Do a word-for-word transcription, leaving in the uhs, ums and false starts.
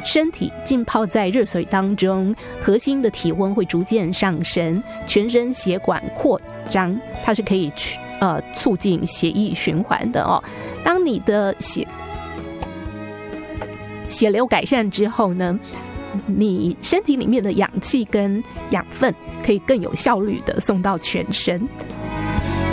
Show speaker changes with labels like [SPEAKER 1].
[SPEAKER 1] 身体浸泡在热水当中，核心的体温会逐渐上升，全身血管扩张，它是可以去呃促进血液循环的哦。当你的血血流改善之后呢，你身体里面的氧气跟养分可以更有效率的送到全身。